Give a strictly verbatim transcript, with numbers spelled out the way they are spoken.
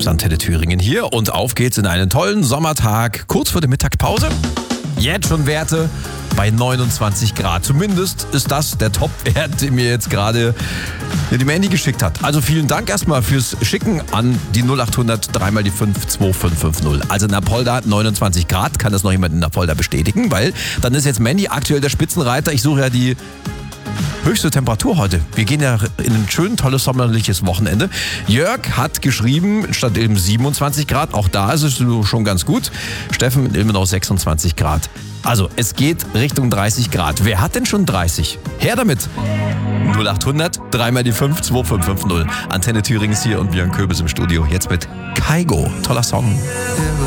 Antenne Thüringen hier und auf geht's in einen tollen Sommertag, kurz vor der Mittagspause. Jetzt schon Werte bei neunundzwanzig Grad. Zumindest ist das der Top-Wert, den mir jetzt gerade die Mandy geschickt hat. Also vielen Dank erstmal fürs Schicken an die null acht hundert drei mal die fünf zwei fünf fünf null. Also in Apolda neunundzwanzig Grad, kann das noch jemand in Apolda bestätigen, weil dann ist jetzt Mandy aktuell der Spitzenreiter. Ich suche ja die höchste Temperatur heute. Wir gehen ja in ein schön tolles sommerliches Wochenende. Jörg hat geschrieben, statt eben siebenundzwanzig Grad, auch da ist es schon ganz gut. Steffen in Ilmenau sechsundzwanzig Grad. Also es geht Richtung dreißig Grad. Wer hat denn schon dreißig? Her damit! null acht hundert drei mal die fünf zwei fünf fünf null. Antenne Thüringen ist hier und Björn Köbis im Studio. Jetzt mit Kaigo. Toller Song.